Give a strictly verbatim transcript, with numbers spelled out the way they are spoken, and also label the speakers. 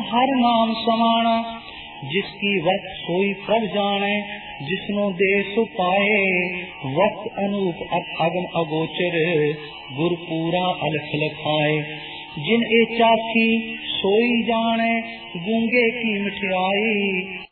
Speaker 1: हर नाम समाना, जिसकी वक्त सोई प्रभ जाने, जिसनो दे सो पाए, वक्त अनूप अगम अगोचर, गुर पूरा अलख लखाए। जिन ए चाखी सोई जाने, गूंगे की मिठाई,